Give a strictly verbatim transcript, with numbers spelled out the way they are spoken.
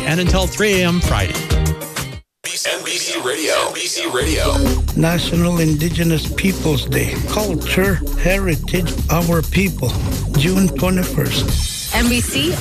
and until three a.m. Friday. N B C Radio. N B C Radio. National Indigenous Peoples Day. Culture, heritage, our people. June twenty-first. N B C